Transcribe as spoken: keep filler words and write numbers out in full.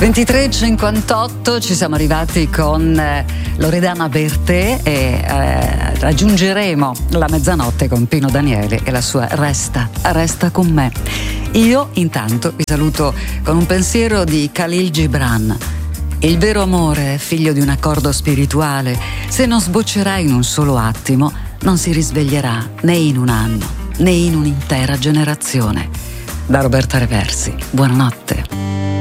ventitré e cinquantotto, ci siamo arrivati con eh, Loredana Bertè e eh, raggiungeremo la mezzanotte con Pino Danieli e la sua Resta, resta con me. Io intanto vi saluto con un pensiero di Khalil Gibran. Il vero amore è figlio di un accordo spirituale. Se non sboccerà in un solo attimo, non si risveglierà né in un anno né in un'intera generazione. Da Roberta Reversi, buonanotte.